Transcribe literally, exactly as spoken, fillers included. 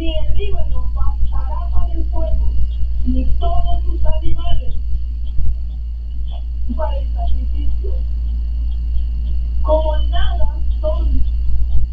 ni el Líbano pasará para el fuego, ni todos sus animales para el sacrificio.